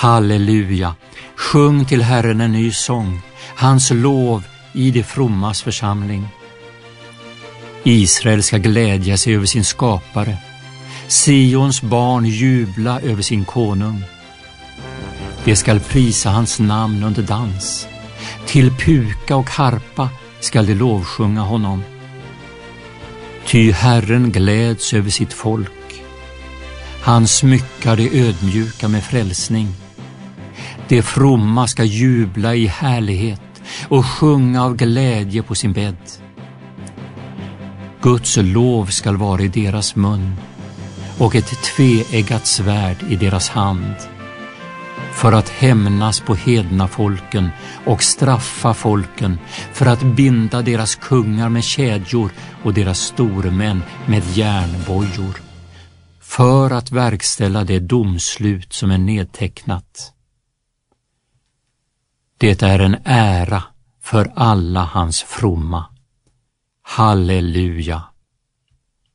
Halleluja, sjung till Herren en ny sång, hans lov i det frommas församling. Israel ska glädja sig över sin skapare, Sions barn jubla över sin konung. De skall prisa hans namn under dans, till puka och harpa skall de lovsjunga honom. Ty Herren gläds över sitt folk, han smyckar de ödmjuka med frälsning. De fromma ska jubla i härlighet och sjunga av glädje på sin bädd. Guds lov skall vara i deras mun och ett tveeggat svärd i deras hand, för att hämnas på hedna folken och straffa folken, för att binda deras kungar med kedjor och deras stormän med järnbojor, för att verkställa det domslut som är nedtecknat. Det är en ära för alla hans fromma. Halleluja!